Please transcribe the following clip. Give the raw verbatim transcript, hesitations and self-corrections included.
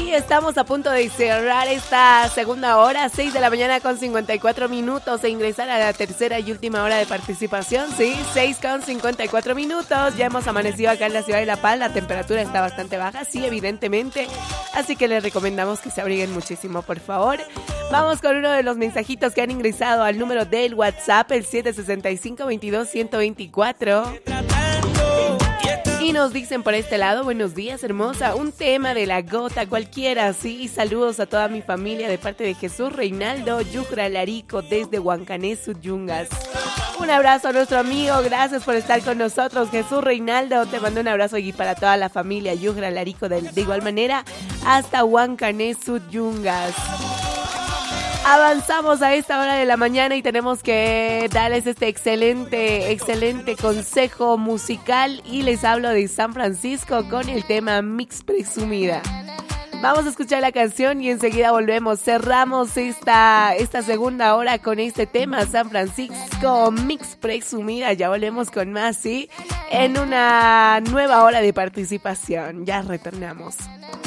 Y estamos a punto de cerrar esta segunda hora, seis de la mañana con cincuenta y cuatro minutos, e ingresar a la tercera y última hora de participación, sí, seis con cincuenta y cuatro minutos. Ya hemos amanecido acá en la ciudad de La Paz, la temperatura está bastante baja, sí, evidentemente, así que les recomendamos que se abriguen muchísimo, por favor. Vamos con uno de los mensajitos que han ingresado al número del WhatsApp, el siete seis cinco, veintidós, ciento veinticuatro. Y nos dicen por este lado: buenos días, hermosa, un tema de la gota cualquiera, sí, saludos a toda mi familia de parte de Jesús Reinaldo Yujra Larico desde Huancanesu, Yungas. Un abrazo a nuestro amigo, gracias por estar con nosotros, Jesús Reinaldo, te mando un abrazo y para toda la familia Yujra Larico de, de igual manera hasta Huancanesu, Yungas. Avanzamos a esta hora de la mañana y tenemos que darles este excelente, excelente consejo musical, y les hablo de San Francisco con el tema Mix Presumida. Vamos a escuchar la canción y enseguida volvemos. Cerramos esta, esta segunda hora con este tema, San Francisco Mix Presumida. Ya volvemos con más, ¿sí? En una nueva hora de participación. Ya retornamos.